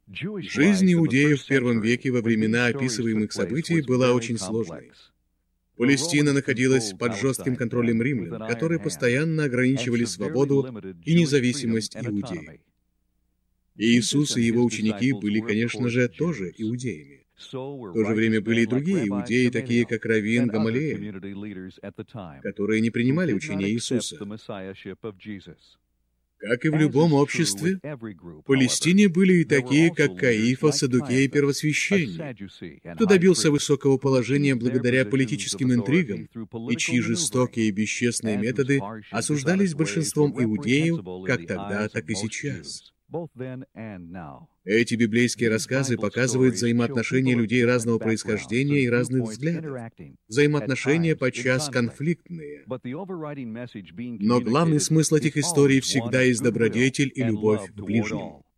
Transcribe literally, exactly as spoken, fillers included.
Жизнь иудеев в первом веке во времена описываемых событий была очень сложной. Палестина находилась под жестким контролем римлян, которые постоянно ограничивали свободу и независимость иудеев. И Иисус и его ученики были, конечно же, тоже иудеями. В то же время были и другие иудеи, такие как раввин Гамалиэль, которые не принимали учения Иисуса. Как и в любом обществе, в Палестине были и такие, как Каифа, Саддукей и первосвященник, кто добился высокого положения благодаря политическим интригам, и чьи жестокие и бесчестные методы осуждались большинством иудеев как тогда, так и сейчас. Эти библейские рассказы показывают взаимоотношения людей разного происхождения и разных взглядов. Взаимоотношения подчас конфликтные. Но главный смысл этих историй всегда есть добродетель и любовь к ближнему.